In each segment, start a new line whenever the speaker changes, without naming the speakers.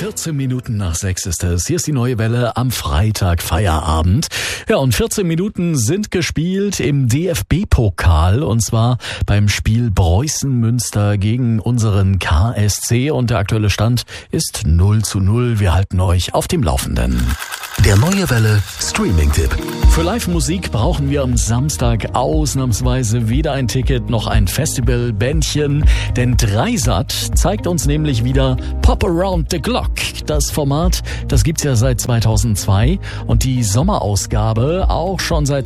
14 Minuten nach 6 ist es. Hier ist die neue Welle am Freitag Feierabend. Ja, und 14 Minuten sind gespielt im DFB-Pokal und zwar beim Spiel Preußen-Münster gegen unseren KSC und der aktuelle Stand ist 0:0. Wir halten euch auf dem Laufenden.
Der neue Welle Streaming-Tipp.
Für Live-Musik brauchen wir am Samstag ausnahmsweise weder ein Ticket noch ein Festivalbändchen, denn Dreisat zeigt uns nämlich wieder Pop Around the Clock. Das Format, das gibt's ja seit 2002 und die Sommerausgabe auch schon seit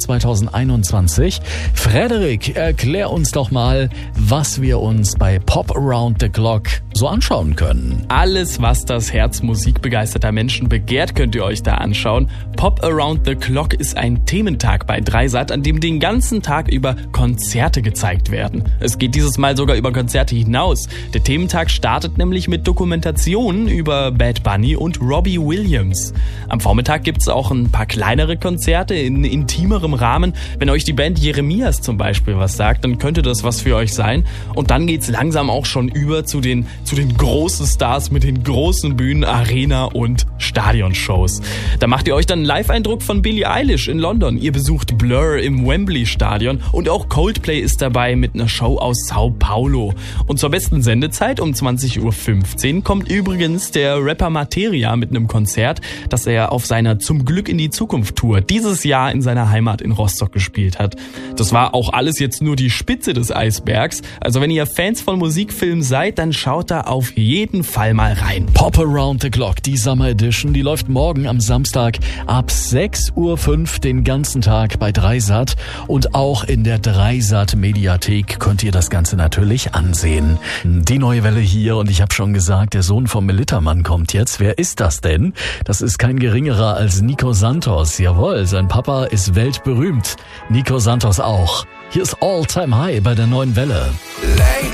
2021. Frederik, erklär uns doch mal, was wir uns bei Pop Around the Clock so anschauen können.
Alles, was das Herz musikbegeisterter Menschen begehrt, könnt ihr euch da anschauen. Pop Around the Clock ist ein Thementag bei Dreisat, an dem den ganzen Tag über Konzerte gezeigt werden. Es geht dieses Mal sogar über Konzerte hinaus. Der Thementag startet nämlich mit Dokumentationen über Bad Bunny und Robbie Williams. Am Vormittag gibt's auch ein paar kleinere Konzerte in intimerem Rahmen. Wenn euch die Band Jeremias zum Beispiel was sagt, dann könnte das was für euch sein. Und dann geht's langsam auch schon über zu den großen Stars mit den großen Bühnen, Arena und Stadionshows. Da macht ihr euch dann einen Live-Eindruck von Billie Eilish in London. Ihr besucht Blur im Wembley-Stadion und auch Coldplay ist dabei mit einer Show aus Sao Paulo. Und zur besten Sendezeit um 20:15 Uhr kommt übrigens der Rapper Materia mit einem Konzert, das er auf seiner Zum Glück in die Zukunft Tour dieses Jahr in seiner Heimat in Rostock gespielt hat. Das war auch alles jetzt nur die Spitze des Eisbergs. Also wenn ihr Fans von Musikfilmen seid, dann schaut da auf jeden Fall mal rein.
Pop Around the Clock, die Summer Edition, die läuft morgen am Samstag ab 6:05 Uhr den ganzen Tag bei Dreisat und auch in der Dreisat Mediathek könnt ihr das Ganze natürlich ansehen. Die neue Welle hier und ich habe schon gesagt, der Sohn vom Militermann kommt jetzt. Wer ist das denn? Das ist kein geringerer als Nico Santos. Jawohl, sein Papa ist weltberühmt. Nico Santos auch. Hier ist All Time High bei der neuen Welle.
Late